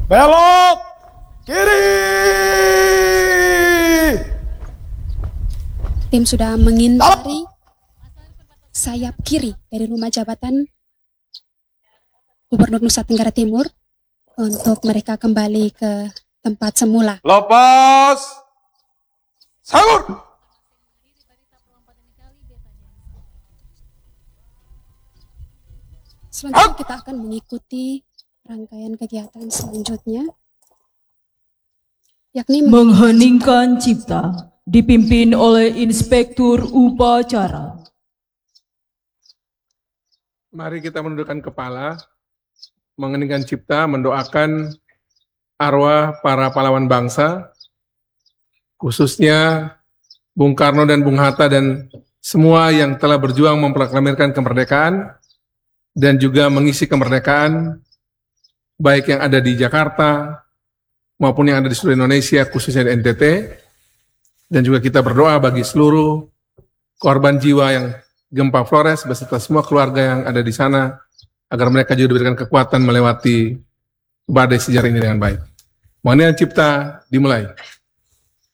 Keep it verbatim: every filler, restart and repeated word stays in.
Belok kiri. Tim sudah mengintari sayap kiri dari rumah jabatan Gubernur Nusa Tenggara Timur untuk mereka kembali ke tempat semula. Lepas. Sahur. Selanjutnya kita akan mengikuti rangkaian kegiatan selanjutnya, yakni mengheningkan cipta dipimpin oleh Inspektur Upacara. Mari kita menundukkan kepala, mengeningkan cipta, mendoakan arwah para pahlawan bangsa, khususnya Bung Karno dan Bung Hatta dan semua yang telah berjuang memproklamirkan kemerdekaan dan juga mengisi kemerdekaan baik yang ada di Jakarta maupun yang ada di seluruh Indonesia, khususnya di N T T. Dan juga kita berdoa bagi seluruh korban jiwa yang gempa Flores beserta semua keluarga yang ada di sana, agar mereka juga diberikan kekuatan melewati badai sejarah ini dengan baik. Mohon cipta dimulai.